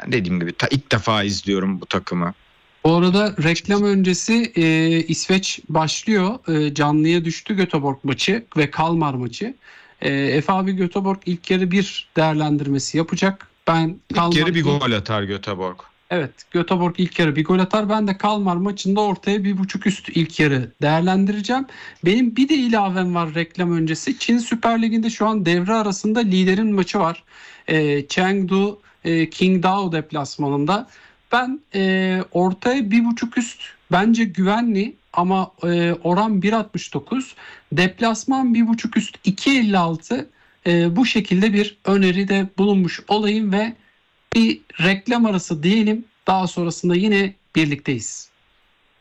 dediğim gibi ilk defa izliyorum bu takımı. Bu arada reklam öncesi İsveç başlıyor. Canlıya düştü Göteborg maçı ve Kalmar maçı. Efe abi Göteborg ilk yarı bir değerlendirmesi yapacak. Ben İlk yarı bir Kalmar'ın gol atar Göteborg. Evet, Göteborg ilk yarı bir gol atar. Ben de Kalmar maçında ortaya 1.5 üst ilk yarı değerlendireceğim. Benim bir de ilavem var reklam öncesi. Çin Süper Ligi'nde şu an devre arasında liderin maçı var. Chengdu Qingdao deplasmanında. Ben ortaya 1.5 üst bence güvenli ama oran 1.69. Deplasman 1.5 üst 2.56. Bu şekilde bir öneride bulunmuş olayım ve bir reklam arası diyelim. Daha sonrasında yine birlikteyiz.